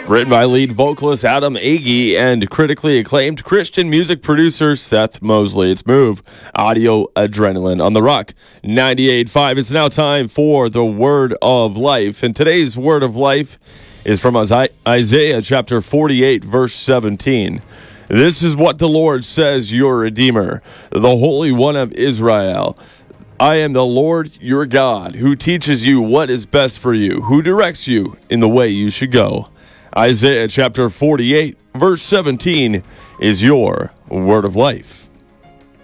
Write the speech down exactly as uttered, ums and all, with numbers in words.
Written by lead vocalist Adam Agee and critically acclaimed Christian music producer Seth Mosley. It's Move Audio Adrenaline on the Rock ninety-eight point five. It's now time for the Word of Life. And today's Word of Life is from Isaiah chapter forty-eight, verse seventeen. This is what the Lord says, your Redeemer, the Holy One of Israel. I am the Lord your God, who teaches you what is best for you, who directs you in the way you should go. Isaiah chapter forty-eight, verse seventeen is your Word of Life.